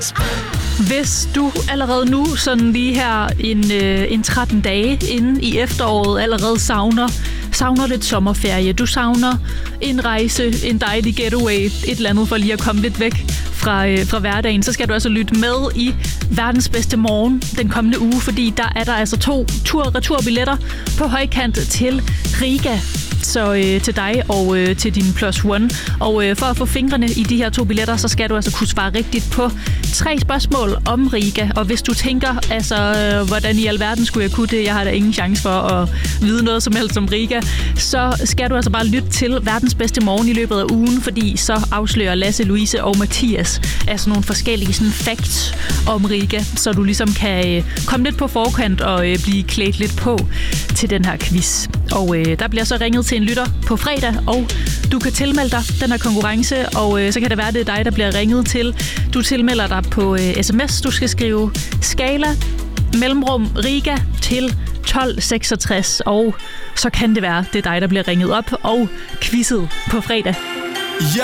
Hvis du allerede nu, sådan lige her en 13 dage inde i efteråret, allerede savner lidt sommerferie, du savner en rejse, en dejlig getaway, et eller andet for lige at komme lidt væk fra hverdagen, så skal du altså lytte med i verdens bedste morgen den kommende uge, fordi der er der altså 2 tur-retur-billetter på højkant til Riga. Så til dig og til din plus one. Og for at få fingrene i de her 2 billetter, så skal du altså kunne svare rigtigt på 3 spørgsmål om Riga. Og hvis du tænker, altså hvordan i alverden skulle jeg kunne det, jeg har da ingen chance for at vide noget som helst om Riga, så skal du altså bare lytte til verdens bedste morgen i løbet af ugen, fordi så afslører Lasse, Louise og Mathias altså nogle forskellige sådan facts om Riga, så du ligesom kan komme lidt på forkant og blive klædt lidt på til den her quiz. Og der bliver så ringet til en lytter på fredag, og du kan tilmelde dig den her konkurrence, og så kan det være, det er dig, der bliver ringet til. Du tilmelder dig på sms. Du skal skrive skala mellemrum Riga til 1266, og så kan det være, det er dig, der bliver ringet op og quizzet på fredag.